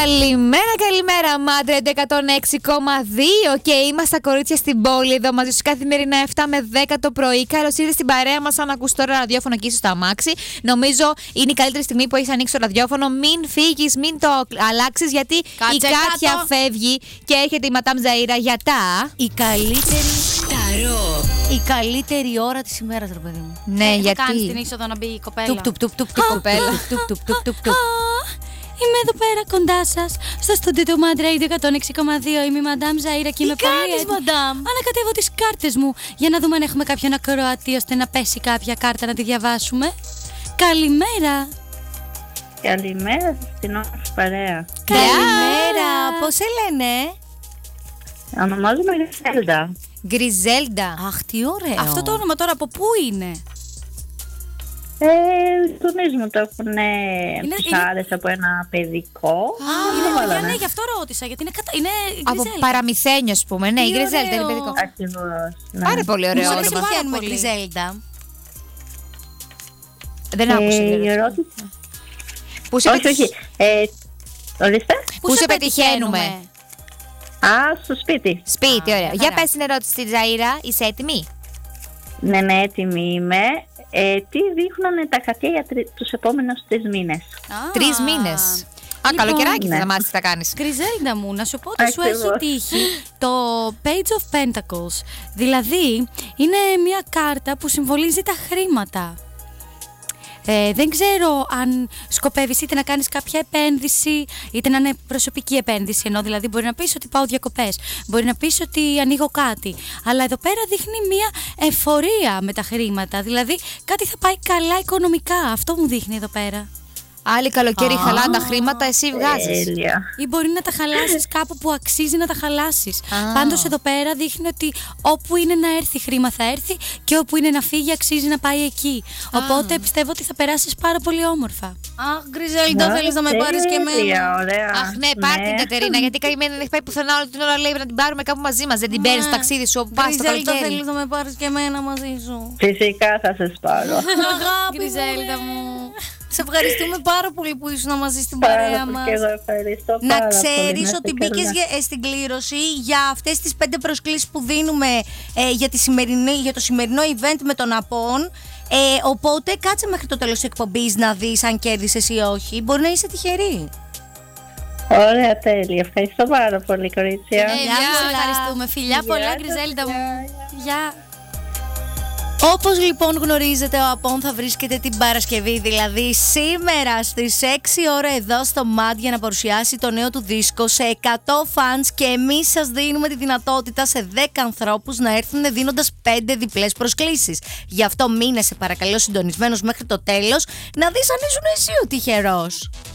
Καλημέρα, Μάντρε 106,2 και είμαστε τα κορίτσια στην πόλη εδώ μαζί σου καθημερινά 7 με 10 το πρωί. Καλώς ήρθες στην παρέα μας. Αν ακούς τώρα ραδιόφωνο και είσαι στο αμάξι, νομίζω είναι η καλύτερη στιγμή που έχεις ανοίξει το ραδιόφωνο. Μην φύγεις, μην το αλλάξεις, γιατί η Κάτια φεύγει και έρχεται η Ματάμ Ζαΐρα για η καλύτερη ταρό. Η καλύτερη ώρα της ημέρας, ρε παιδί μου. Ναι, γιατί. Κάνεις την είσοδο να μπει η κοπέλα. Κοπέλα. Είμαι εδώ πέρα κοντά σας, στο στούντιο του Mad Radio 106,2. Είμαι η Ματάμ Ζαΐρα και είμαι πολύ έτοιμη. Ανακατεύω τις κάρτες μου για να δούμε αν έχουμε κάποιον ακροατή ώστε να πέσει κάποια κάρτα να τη διαβάσουμε. Καλημέρα. Καλημέρα στην όμορφη παρέα. Καλημέρα. Πώς σε λένε? Ονομάζομαι Γκριζέλντα. Γκριζέλντα. Αχ, τι ωραίο. Αυτό το όνομα τώρα από πού είναι? Οι γονείς μου το έχουν άρεσε από ένα παιδικό. Ναι, γι' αυτό ρώτησα, γιατί είναι από Παραμυθένιο, ας πούμε. Ναι, η Γκριζέλντα είναι παιδικό. Ακριβώς. Πάρα πολύ ωραίο όνομα. Πώς πετυχαίνουμε Γκριζέλντα? Δεν άκουσα. Η ερώτηση. Όχι. Ορίστε. Πού σε πετυχαίνουμε? Στο σπίτι. Σπίτι, ωραία. Για πες την ερώτηση στη Ζαΐρα, είσαι έτοιμη? Ναι, έτοιμη είμαι. Τι δείχνουν τα χαρτιά για τους επόμενους 3 μήνες? 3 μήνες. Καλοκαιράκι θα μάθεις τι θα κάνεις. Γκριζέλντα μου, να σου πω ότι σου έχει τύχει το Page of Pentacles. Δηλαδή, είναι μια κάρτα που συμβολίζει τα χρήματα. Δεν ξέρω αν σκοπεύεις είτε να κάνεις κάποια επένδυση, είτε να είναι προσωπική επένδυση. Ενώ δηλαδή μπορεί να πεις ότι πάω διακοπές, μπορεί να πεις ότι ανοίγω κάτι. Αλλά εδώ πέρα δείχνει μια εφορία με τα χρήματα. Δηλαδή κάτι θα πάει καλά οικονομικά. Αυτό μου δείχνει εδώ πέρα. Άλλοι καλοκαίρι χαλάνε τα χρήματα, εσύ βγάζεις. Ή μπορεί να τα χαλάσεις κάπου που αξίζει να τα χαλάσεις. Πάντως εδώ πέρα δείχνει ότι όπου είναι να έρθει χρήμα θα έρθει και όπου είναι να φύγει αξίζει να πάει εκεί. Οπότε πιστεύω ότι θα περάσεις πάρα πολύ όμορφα. Αχ, Γκριζέλντα, θέλεις να με πάρεις και εμένα? Αχ, ναι, πάρ' την Κατερίνα, γιατί καημένη δεν έχει πάει πουθενά, όλη την ώρα λέει να την πάρουμε κάπου μαζί μας. Δεν την παίρνεις στο ταξίδι σου όπου πας το καλοκαίρι? Γκριζέλντα, θέλεις να με πάρεις και εμένα μαζί σου? Φυσικά θα σας πάρω. Αγάπη, Γκριζέλντα μου. Σε ευχαριστούμε πάρα πολύ που ήσουν μαζί στην παρέα μας. Και εγώ ευχαριστώ να ξέρεις ότι μπήκες στην κλήρωση για αυτές τις 5 προσκλήσεις που δίνουμε για το σημερινό event με τον Απόν. Οπότε κάτσε μέχρι το τέλος της εκπομπής να δεις αν κέρδισες ή όχι. Μπορεί να είσαι τυχερή. Ωραία, τέλεια. Ευχαριστώ πάρα πολύ, κορίτσια. Ευχαριστούμε. Φιλιά πολλά, Γκριζέλντα μου. Γεια. Όπως λοιπόν γνωρίζετε, ο Απόν θα βρίσκεται την Παρασκευή, δηλαδή σήμερα στις 6 ώρα εδώ στο MAD για να παρουσιάσει το νέο του δίσκο σε 100 fans, και εμείς σας δίνουμε τη δυνατότητα σε 10 ανθρώπους να έρθουν δίνοντας 5 διπλές προσκλήσεις. Γι' αυτό μείνε σε παρακαλώ συντονισμένος μέχρι το τέλος να δεις αν ήσουν εσύ ο τυχερός.